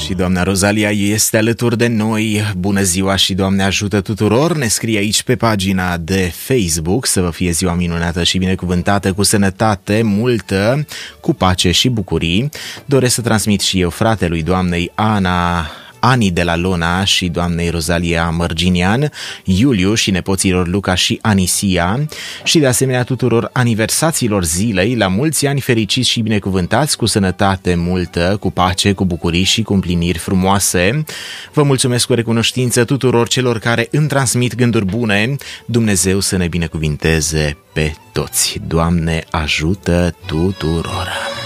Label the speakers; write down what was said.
Speaker 1: Și doamna Rozalia este alături de noi. Bună ziua și Doamne ajută tuturor. Ne scrie aici pe pagina de Facebook să vă fie ziua minunată și binecuvântată, cu sănătate multă, cu pace și bucurii. Doresc să transmit și eu fratelui doamnei Ani de la Lona și doamnei Rozalia Mărginian, Iuliu și nepoților Luca și Anisia, și de asemenea tuturor aniversaților zilei, la mulți ani fericiți și binecuvântați, cu sănătate multă, cu pace, cu bucurii și cu împliniri frumoase. Vă mulțumesc cu recunoștință tuturor celor care îmi transmit gânduri bune. Dumnezeu să ne binecuvinteze pe toți. Doamne ajută tuturor!